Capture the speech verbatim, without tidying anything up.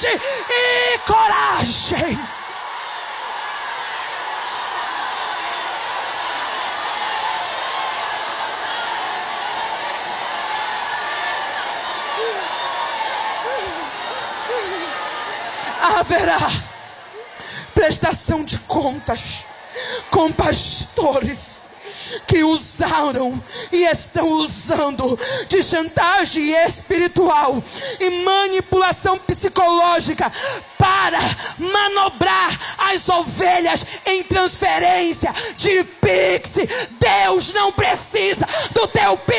e coragem. Haverá prestação de contas com pastores que usaram e estão usando de chantagem espiritual e manipulação psicológica para manobrar as ovelhas em transferência de Pix. Deus não precisa do teu Pix.